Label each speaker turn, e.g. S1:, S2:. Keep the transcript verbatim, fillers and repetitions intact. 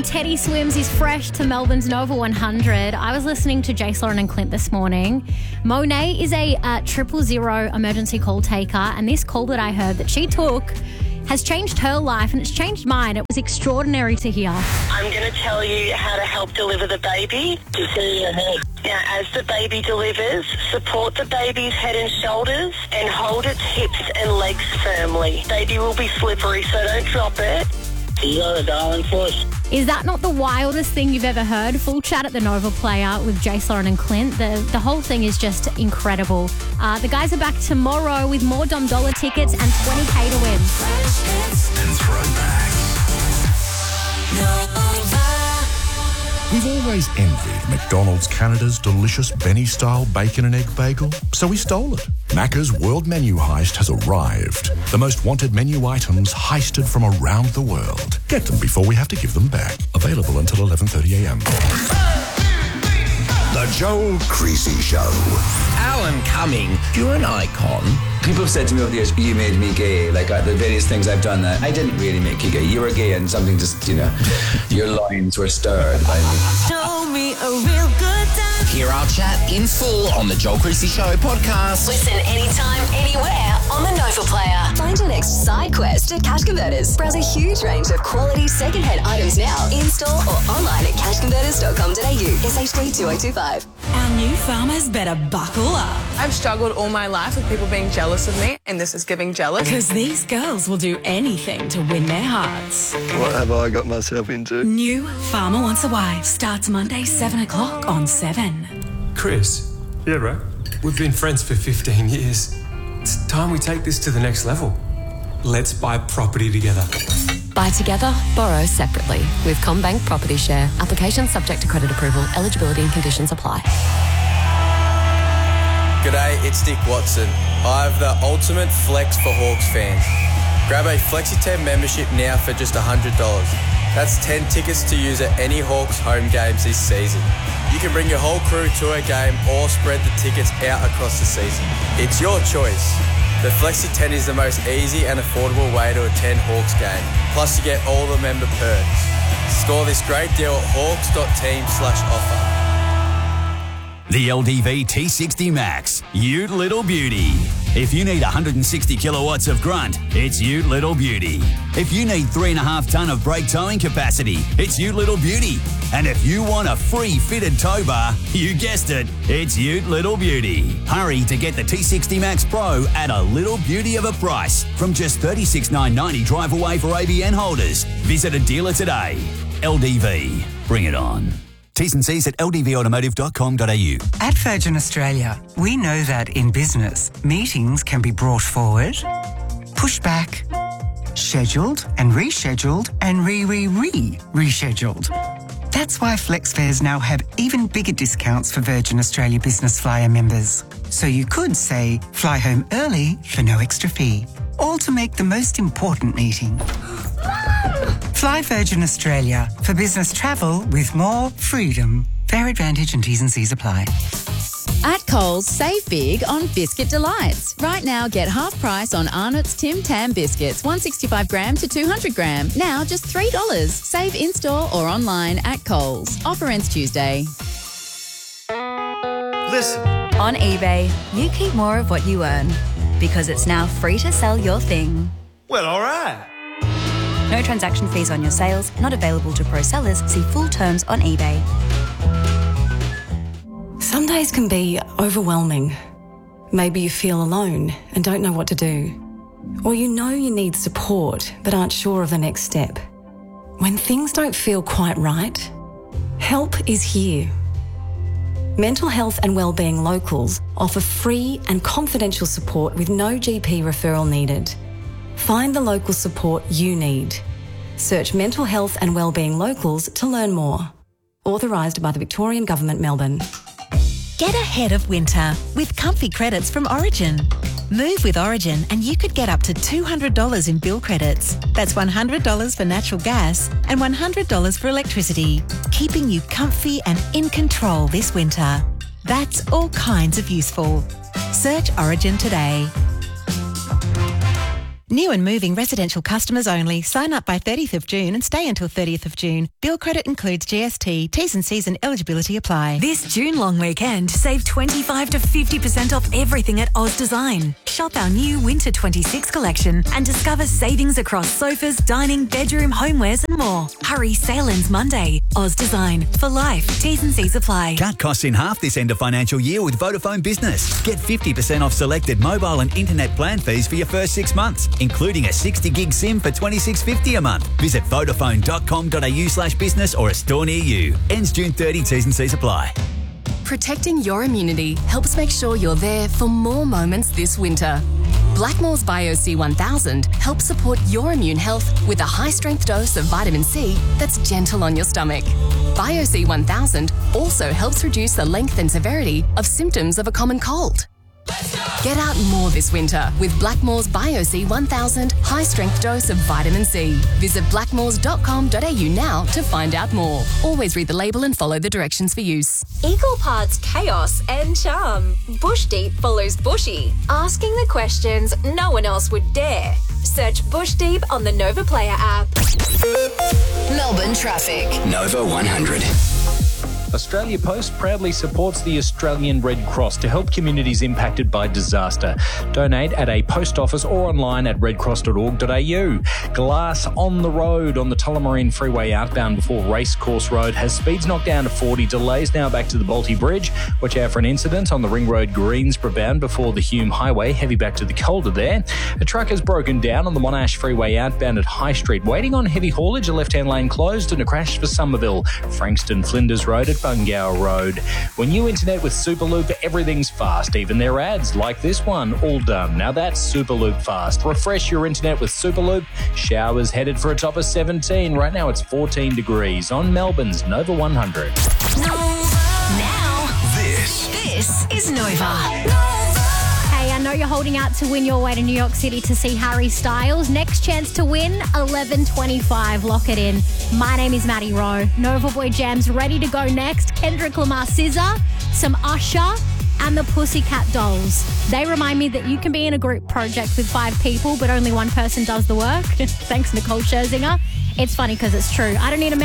S1: Teddy Swims is fresh to Melbourne's Nova one hundred. I was listening to Jace Lauren and Clint this morning. Monet is a uh, triple zero emergency call taker, and this call that I heard that she took has changed her life and it's changed mine. It was extraordinary to hear.
S2: I'm going to tell you how to help deliver the baby. Now, as the baby delivers, support the baby's head and shoulders and hold its hips and legs firmly. Baby will be slippery, so don't drop it. You got a darling for us.
S1: Is that not the wildest thing you've ever heard? Full chat at the Nova Player with Jace Lauren and Clint. The the whole thing is just incredible. Uh, the guys are back tomorrow with more Dom Dollar tickets and twenty K to win.
S3: Fresh hits and throwbacks. Nova.
S4: We've always envied McDonald's Canada's delicious Benny-style bacon and egg bagel, so we stole it. Macca's World Menu Heist has arrived. The most wanted menu items heisted from around the world. Get them before we have to give them back. Available until eleven thirty a m.
S5: The Joe Creasy Show.
S6: Alan Cumming, you're an icon.
S7: People have said to me over the years, you made me gay. Like uh, the various things I've done, that I didn't really make you gay. You were gay and something just, you know, your lines were stirred by me.
S3: Show me a real good time.
S6: Hear our chat in full on the Joel Creasy Show podcast.
S8: Listen anytime, anywhere on the Nova Player. Find your next side quest at Cash Converters. Browse a huge range of quality second-hand items now, in-store or online at cash converters dot com dot a u. S H D two oh two five.
S9: Our new farmers better buckle up.
S10: I've struggled all my life with people being jealous of me, and this is giving jealous.
S9: Because these girls will do anything to win their hearts.
S11: What have I got myself into?
S9: New Farmer Wants a Wife starts Monday, seven o'clock on seven.
S12: Chris.
S11: Yeah, bro.
S12: We've been friends for fifteen years. It's time we take this to the next level. Let's buy property together.
S13: Buy together, borrow separately with CommBank Property Share. Application subject to credit approval. Eligibility and conditions apply.
S14: G'day, it's Dick Watson. I have the ultimate flex for Hawks fans. Grab a Flexi ten membership now for just one hundred dollars. That's ten tickets to use at any Hawks home games this season. You can bring your whole crew to a game or spread the tickets out across the season. It's your choice. The Flexi ten is the most easy and affordable way to attend Hawks game. Plus you get all the member perks. Score this great deal at hawks.team slash offer.
S15: The L D V T sixty Max, Ute Little Beauty. If you need one hundred sixty kilowatts of grunt, it's Ute Little Beauty. If you need three and a half tonne of brake towing capacity, it's Ute Little Beauty. And if you want a free fitted tow bar, you guessed it, it's Ute Little Beauty. Hurry to get the T sixty Max Pro at a little beauty of a price from just thirty-six thousand nine hundred ninety drive away for A B N holders. Visit a dealer today. L D V, bring it on. T's and C's at l d v automotive dot com dot a u.
S16: At Virgin Australia, we know that in business, meetings can be brought forward, pushed back, scheduled and rescheduled and re-re-re-rescheduled. That's why FlexFares now have even bigger discounts for Virgin Australia Business Flyer members. So you could say, fly home early for no extra fee, all to make the most important meeting. Fly Virgin Australia for business travel with more freedom. Fair advantage and T's and C's apply.
S17: At Coles, save big on Biscuit Delights. Right now, get half price on Arnott's Tim Tam biscuits, one sixty-five gram to two hundred gram. Now just three dollars. Save in-store or online at Coles. Offer ends Tuesday.
S18: Listen. On eBay, you keep more of what you earn because it's now free to sell your thing.
S11: Well, all right.
S18: No transaction fees on your sales, not available to pro sellers. See full terms on eBay.
S19: Some days can be overwhelming. Maybe you feel alone and don't know what to do. Or you know you need support but aren't sure of the next step. When things don't feel quite right, help is here. Mental Health and Wellbeing Locals offer free and confidential support with no G P referral needed. Find the local support you need. Search Mental Health and Wellbeing Locals to learn more. Authorised by the Victorian Government, Melbourne.
S20: Get ahead of winter with comfy credits from Origin. Move with Origin and you could get up to two hundred dollars in bill credits. That's one hundred dollars for natural gas and one hundred dollars for electricity, keeping you comfy and in control this winter. That's all kinds of useful. Search Origin today. New and moving residential customers only. Sign up by thirtieth of June and stay until thirtieth of June. Bill credit includes G S T. T's and C's and eligibility apply.
S9: This June long weekend, save twenty-five to fifty percent off everything at Oz Design. Shop our new Winter twenty-six collection and discover savings across sofas, dining, bedroom, homewares and more. Hurry, sale ends Monday. Oz Design. For life. T's and C's apply.
S15: Cut costs in half this end of financial year with Vodafone Business. Get fifty percent off selected mobile and internet plan fees for your first six months, including a sixty gig SIM for twenty-six fifty a month. Visit vodafone dot com dot a u slash business or a store near you. Ends June thirtieth. T's and C's apply.
S21: Protecting your immunity helps make sure you're there for more moments this winter. Blackmore's Bio C one thousand helps support your immune health with a high-strength dose of vitamin C that's gentle on your stomach. Bio C one thousand also helps reduce the length and severity of symptoms of a common cold. Get out more this winter with Blackmore's Bio C one thousand high-strength dose of vitamin C. Visit blackmores dot com dot a u now to find out more. Always read the label and follow the directions for use.
S22: Equal parts chaos and charm. Bush Deep follows Bushy, asking the questions no one else would dare. Search Bush Deep on the Nova Player app.
S8: Melbourne traffic.
S6: Nova one hundred.
S23: Australia Post proudly supports the Australian Red Cross to help communities impacted by disaster. Donate at a post office or online at red cross dot org dot a u. Glass on the road on the Tullamarine Freeway outbound before Racecourse Road has speeds knocked down to forty. Delays now back to the Balti Bridge. Watch out for an incident on the Ring Road Greensboro bound before the Hume Highway. Heavy back to the Calder there. A truck has broken down on the Monash Freeway outbound at High Street. Waiting on heavy haulage, a left-hand lane closed and a crash for Somerville. Frankston Flinders Road at Bungow Road. When you internet with Superloop, everything's fast. Even their ads, like this one, all done. Now that's Superloop fast. Refresh your internet with Superloop. Showers headed for a top of seventeen. Right now it's fourteen degrees on Melbourne's Nova one hundred.
S8: Now,
S6: This.
S8: this is Nova.
S1: Hey, I know you're holding out to win your way to New York City to see Harry Styles. Next chance to win, eleven twenty-five. Lock it in. My name is Maddie Rowe. Nova Boy Jam's ready to go next. Kendrick Lamar, S Z A, some Usher, and the Pussycat Dolls. They remind me that you can be in a group project with five people, but only one person does the work. Thanks, Nicole Scherzinger. It's funny because it's true. I don't need a